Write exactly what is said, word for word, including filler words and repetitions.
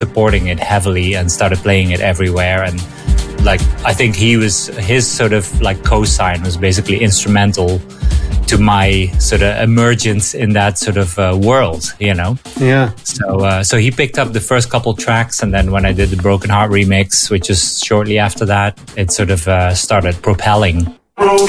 supporting it heavily and started playing it everywhere. And like, I think he was, his sort of like cosign was basically instrumental to my sort of emergence in that sort of uh, world, you know? Yeah. So uh, so he picked up the first couple tracks, and then when I did the Broken Heart remix, which is shortly after that, it sort of uh, started propelling. Broken